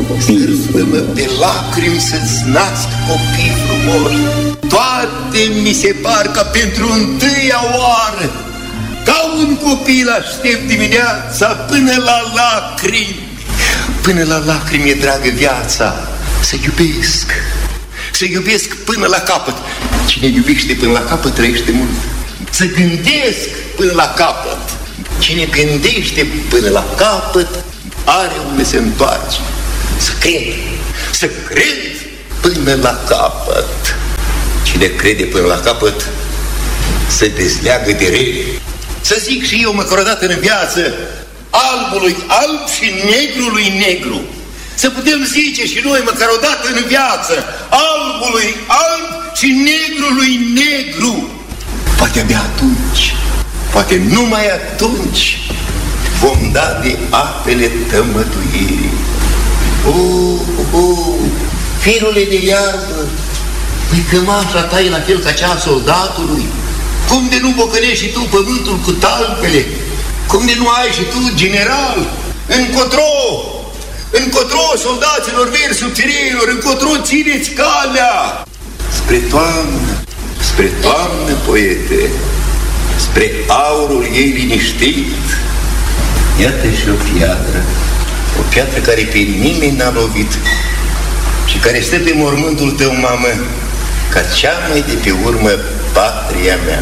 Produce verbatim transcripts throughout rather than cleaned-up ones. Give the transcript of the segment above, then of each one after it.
Stârfă-mă pe lacrimi să-ți nasc copii frumoși. Toate mi se par ca pentru întâia oară. Ca un copil aștept dimineața până la lacrimi. Până la lacrimi e dragă viața. Să iubesc, să iubesc până la capăt. Cine iubește până la capăt trăiește mult. Să gândesc până la capăt. Cine gândește până la capăt are unde se întoarce. Să cred, să cred până la capăt. Cine crede până la capăt se dezleagă de rele. Să zic și eu măcar o dată în viață, albului alb și negrului negru. Să putem zice și noi măcar o dată în viață, albului alb și negrului negru. Poate abia atunci, poate numai atunci vom da de apele tămăduirii. O, o, firule de iarbă, păi cămașa ta e la fel ca cea a soldatului. Cum de nu bocănești și tu pământul cu talpele? Cum de nu ai și tu, general? Încotro, încotro soldaților verzi subțiriilor, încotro țineți calea. Spre toamnă, spre toamnă, poete, spre aurul ei liniștit. Iată și o piatră, o piatră care pe nimeni n-a lovit și care stă pe mormântul tău, mamă, ca cea mai de pe urmă patria mea.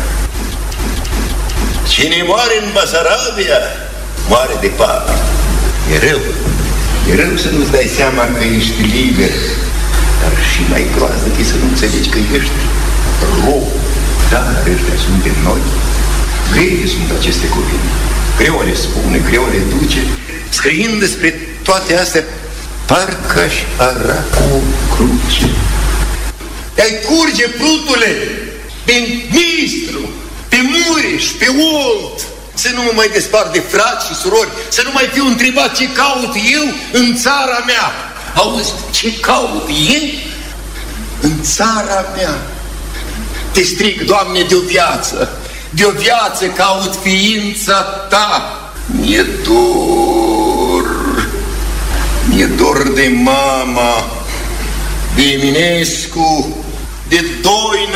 Cine moare în Basarabia, moare de patru. E rău, e rău să nu-ți dai seama că ești liber, dar și mai groază e să nu înțelegi că ești rob. Da, ăștia sunt de noi. Grele sunt aceste cuvinte. Greu le spune, greu le duce. Scriind despre toate astea, parcă aș arată o cruce. Te-ai curge, Plutule, pe Nistru, pe Mureș, pe Olt, să nu mă mai despart de frați și surori, să nu mai fiu întrebat ce caut eu în țara mea. Auzi, ce caut eu în țara mea? Te strig, Doamne, de o viață, de o viață caut ființa Ta. Mi-e dor, mi-e dor de mama, de Eminescu, de Doina,